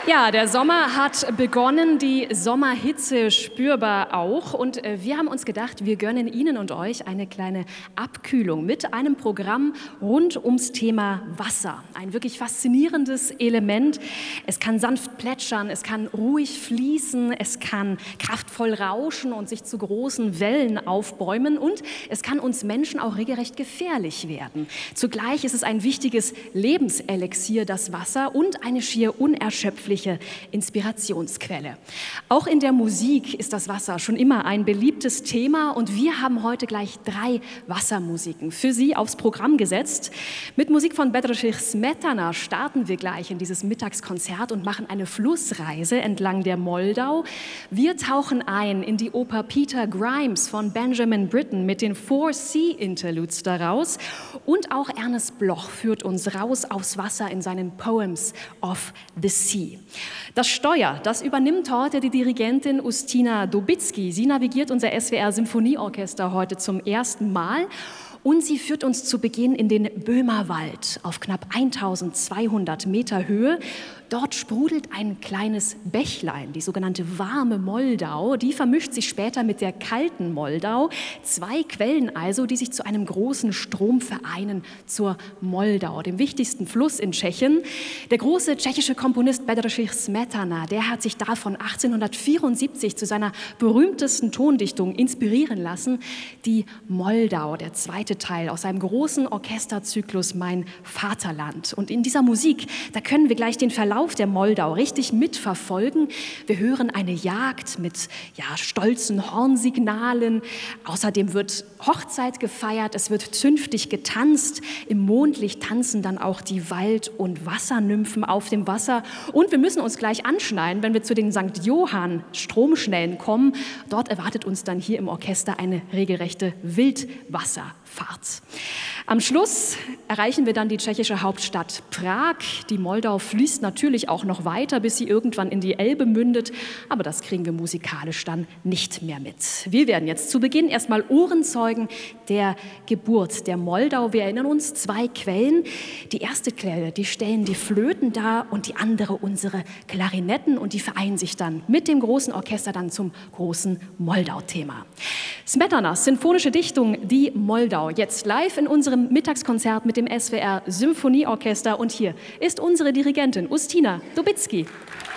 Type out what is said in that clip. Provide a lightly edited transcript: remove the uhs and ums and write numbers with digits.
Ja, der Sommer hat begonnen, die Sommerhitze spürbar auch. Und wir haben uns gedacht, wir gönnen Ihnen und euch eine kleine Abkühlung mit einem Programm rund ums Thema Wasser. Ein wirklich faszinierendes Element. Es kann sanft plätschern, es kann ruhig fließen, es kann kraftvoll rauschen und sich zu großen Wellen aufbäumen. Und es kann uns Menschen auch regelrecht gefährlich werden. Zugleich ist es ein wichtiges Lebenselixier, das Wasser, und eine schier unerschöpfliche Inspirationsquelle. Auch in der Musik ist das Wasser schon immer ein beliebtes Thema und wir haben heute gleich 3 Wassermusiken für Sie aufs Programm gesetzt. Mit Musik von Bedřich Smetana starten wir gleich in dieses Mittagskonzert und machen eine Flussreise entlang der Moldau. Wir tauchen ein in die Oper Peter Grimes von Benjamin Britten mit den 4 Sea Interludes daraus, und auch Ernest Bloch führt uns raus aufs Wasser in seinen Poems of the Sea. Das Steuer, das übernimmt heute die Dirigentin Ustina Dobitzky. Sie navigiert unser SWR-Symphonieorchester heute zum ersten Mal. Und sie führt uns zu Beginn in den Böhmerwald auf knapp 1200 Meter Höhe. Dort sprudelt ein kleines Bächlein, die sogenannte warme Moldau. Die vermischt sich später mit der kalten Moldau. 2 Quellen also, die sich zu einem großen Strom vereinen zur Moldau, dem wichtigsten Fluss in Tschechien. Der große tschechische Komponist Bedřich Smetana, der hat sich davon 1874 zu seiner berühmtesten Tondichtung inspirieren lassen, die Moldau, der zweite Teil aus seinem großen Orchesterzyklus Mein Vaterland. Und in dieser Musik, da können wir gleich den Verlauf der Moldau richtig mitverfolgen. Wir hören eine Jagd mit stolzen Hornsignalen. Außerdem wird Hochzeit gefeiert, es wird zünftig getanzt. Im Mondlicht tanzen dann auch die Wald- und Wassernymphen auf dem Wasser. Und wir müssen uns gleich anschneiden, wenn wir zu den St. Johann Stromschnellen kommen. Dort erwartet uns dann hier im Orchester eine regelrechte Wildwasserfahrt. Am Schluss erreichen wir dann die tschechische Hauptstadt Prag. Die Moldau fließt natürlich auch noch weiter, bis sie irgendwann in die Elbe mündet. Aber das kriegen wir musikalisch dann nicht mehr mit. Wir werden jetzt zu Beginn erstmal Ohrenzeugen der Geburt der Moldau. Wir erinnern uns, 2 Quellen. Die erste Quelle, die stellen die Flöten dar, und die andere unsere Klarinetten. Und die vereinen sich dann mit dem großen Orchester dann zum großen Moldau-Thema. Smetanas sinfonische Dichtung, die Moldau, jetzt live in unserem Mittagskonzert mit dem SWR Symphonieorchester. Und hier ist unsere Dirigentin Ustina Dobitzky.